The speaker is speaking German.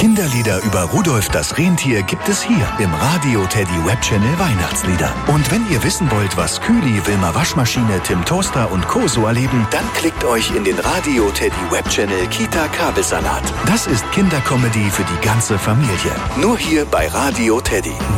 Kinderlieder über Rudolf das Rentier gibt es hier im Radio Teddy Webchannel Weihnachtslieder. Und wenn ihr wissen wollt, was Kühli, Wilma Waschmaschine, Tim Toaster und Co. so erleben, dann klickt euch in den Radio Teddy Webchannel Kita Kabelsalat. Das ist Kindercomedy für die ganze Familie. Nur hier bei Radio Teddy.